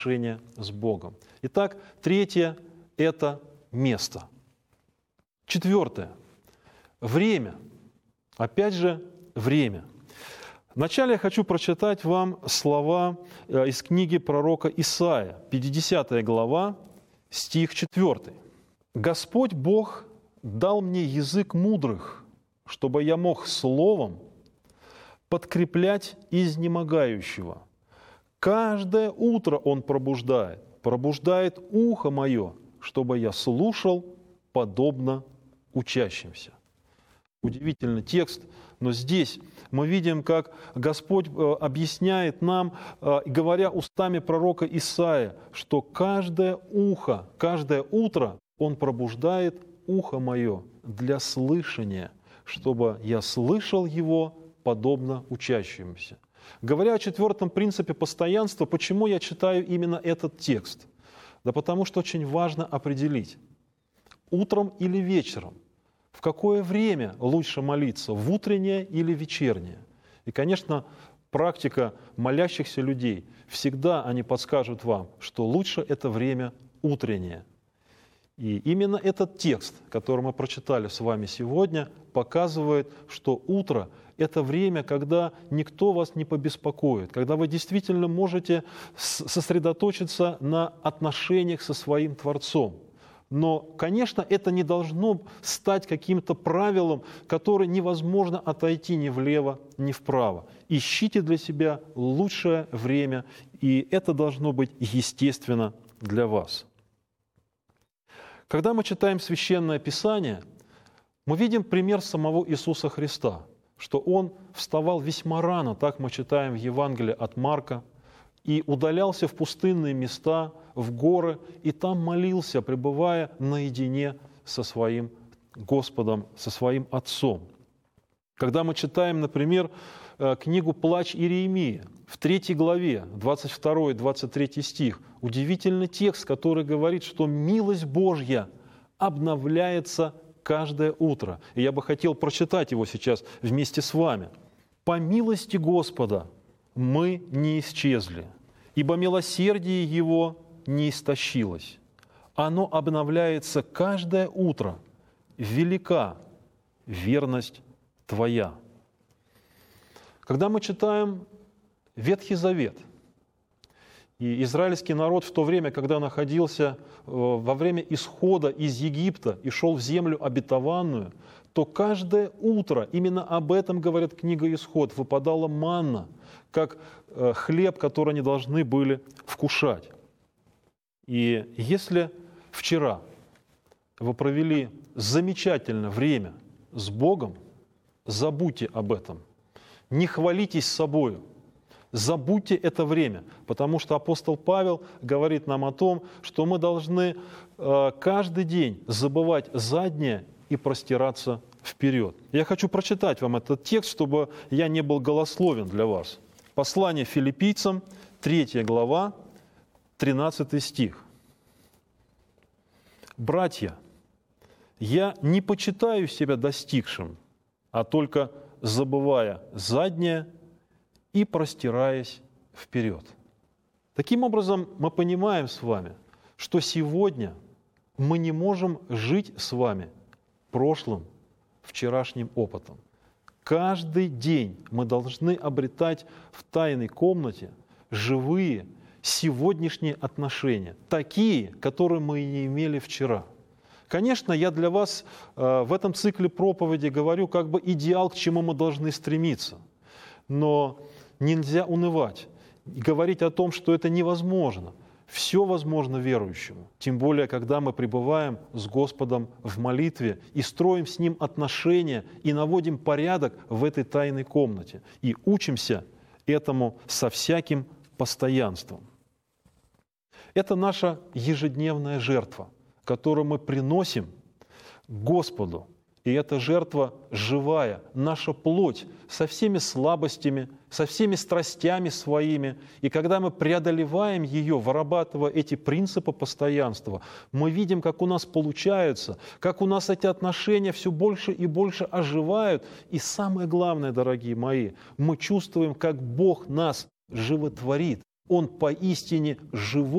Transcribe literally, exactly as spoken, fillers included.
отношения с Богом. Итак, третье – это место. Четвертое – время. Опять же, время. Вначале я хочу прочитать вам слова из книги пророка Исаия, пятидесятая глава, стих четвёртый. «Господь Бог дал мне язык мудрых, чтобы я мог словом подкреплять изнемогающего. Каждое утро Он пробуждает, пробуждает ухо мое, чтобы я слушал подобно учащимся». Удивительный текст, но здесь мы видим, как Господь объясняет нам, говоря устами пророка Исаия, что каждое ухо, каждое утро Он пробуждает ухо мое для слышания, чтобы я слышал его подобно учащимся. Говоря о четвертом принципе постоянства, почему я читаю именно этот текст? Да потому что очень важно определить, утром или вечером, в какое время лучше молиться, в утреннее или вечернее. И, конечно, практика молящихся людей, всегда они подскажут вам, что лучше это время утреннее. И именно этот текст, который мы прочитали с вами сегодня, показывает, что утро – это время, когда никто вас не побеспокоит, когда вы действительно можете сосредоточиться на отношениях со своим Творцом. Но, конечно, это не должно стать каким-то правилом, которое невозможно отойти ни влево, ни вправо. Ищите для себя лучшее время, и это должно быть естественно для вас. Когда мы читаем Священное Писание, мы видим пример самого Иисуса Христа, что Он вставал весьма рано, так мы читаем в Евангелии от Марка, и удалялся в пустынные места, в горы, и там молился, пребывая наедине со своим Господом, со своим Отцом. Когда мы читаем, например, книгу «Плач Иеремии», в третьей главе, двадцать второй двадцать третий стих, удивительный текст, который говорит, что милость Божья обновляется каждое утро. И я бы хотел прочитать его сейчас вместе с вами. «По милости Господа мы не исчезли, ибо милосердие Его не истощилось. Оно обновляется каждое утро. Велика верность Твоя». Когда мы читаем Ветхий Завет, и израильский народ в то время, когда находился во время исхода из Египта и шел в землю обетованную, то каждое утро, именно об этом говорит книга Исход, выпадала манна, как хлеб, который они должны были вкушать. И если вчера вы провели замечательное время с Богом, забудьте об этом. Не хвалитесь собою. Забудьте это время, потому что апостол Павел говорит нам о том, что мы должны каждый день забывать заднее и простираться вперед. Я хочу прочитать вам этот текст, чтобы я не был голословен для вас. Послание Филиппийцам, третья глава, тринадцатый стих. «Братья, я не почитаю себя достигшим, а только забывая заднее и простираясь вперед». Таким образом, мы понимаем с вами, что сегодня мы не можем жить с вами прошлым, вчерашним опытом. Каждый день мы должны обретать в тайной комнате живые сегодняшние отношения, такие, которые мы не имели вчера. Конечно, я для вас э, в этом цикле проповеди говорю как бы идеал, к чему мы должны стремиться. Но нельзя унывать и говорить о том, что это невозможно. Все возможно верующему, тем более, когда мы пребываем с Господом в молитве и строим с Ним отношения и наводим порядок в этой тайной комнате и учимся этому со всяким постоянством. Это наша ежедневная жертва, которую мы приносим Господу. И эта жертва живая, наша плоть, со всеми слабостями, со всеми страстями своими. И когда мы преодолеваем ее, вырабатывая эти принципы постоянства, мы видим, как у нас получается, как у нас эти отношения все больше и больше оживают. И самое главное, дорогие мои, мы чувствуем, как Бог нас животворит. Он поистине живой.